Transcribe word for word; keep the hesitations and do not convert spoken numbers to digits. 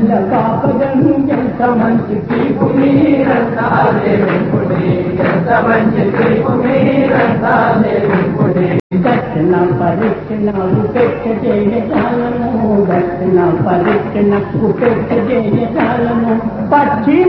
పాపగను ఎంత మంచి తీపు మీరంతాలే వెంకుడి, ఎంత మంచి తీపు మీరంతాలే వెంకుడి. దక్షిణ పరీక్షణ ఉపేక్ష చేయజాలను, దక్షిణ పరీక్షణ ఉపేక్ష చేయజాలను. పశ్చిమ